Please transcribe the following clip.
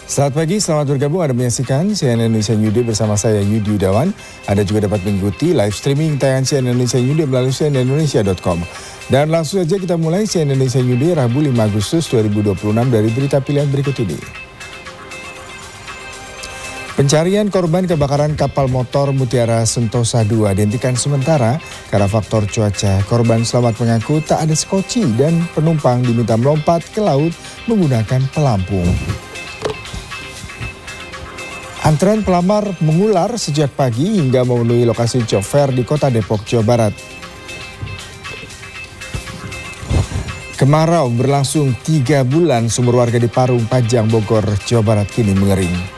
Selamat pagi, selamat bergabung. Anda menyaksikan CNN Indonesia New Day bersama saya Yudi Yudawan. Anda juga dapat mengikuti live streaming tayangan CNN Indonesia New Day melalui cnnindonesia.com. Dan langsung saja kita mulai CNN Indonesia New Day Rabu 5 Agustus 2026 dari berita pilihan berikut ini. Pencarian korban kebakaran kapal motor Mutiara Sentosa II dihentikan sementara karena faktor cuaca. Korban selamat mengaku tak ada skoci dan penumpang diminta melompat ke laut menggunakan pelampung. Antrean pelamar mengular sejak pagi hingga memenuhi lokasi job fair di kota Depok, Jawa Barat. Kemarau berlangsung 3 bulan, sumur warga di Parung Panjang, Bogor, Jawa Barat kini mengering.